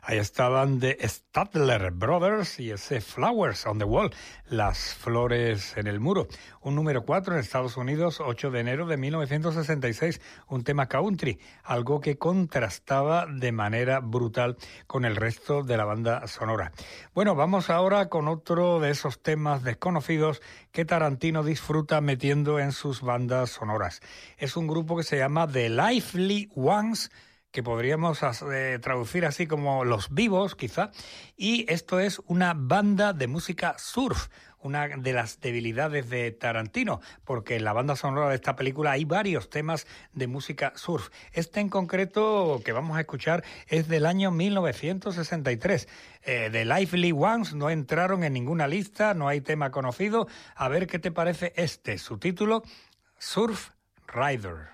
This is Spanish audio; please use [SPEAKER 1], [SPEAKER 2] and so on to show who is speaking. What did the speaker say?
[SPEAKER 1] Ahí estaban The Statler Brothers y ese Flowers on the Wall, las flores en el muro. Un número 4 en Estados Unidos, 8 de enero de 1966, un tema country, algo que contrastaba de manera brutal con el resto de la banda sonora. Bueno, vamos ahora con otro de esos temas desconocidos que Tarantino disfruta metiendo en sus bandas sonoras. Es un grupo que se llama The Lively Ones, que podríamos traducir así como Los Vivos, quizá, y esto es una banda de música surf, una de las debilidades de Tarantino, porque en la banda sonora de esta película hay varios temas de música surf. Este en concreto que vamos a escuchar es del año 1963. The Lively Ones no entraron en ninguna lista, no hay tema conocido. A ver qué te parece este, su título, Surf Rider.